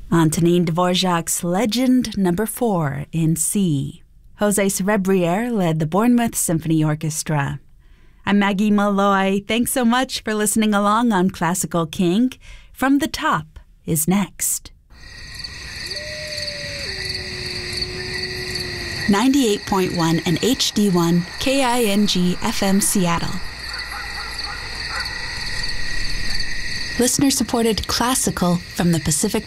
Antonin Dvorak's Legend No. 4 in C. Jose Cerebriere led the Bournemouth Symphony Orchestra. I'm Maggie Malloy. Thanks so much for listening along on Classical King. From the Top is next. 98.1 and HD1 KING FM Seattle. Listener-supported classical from the Pacific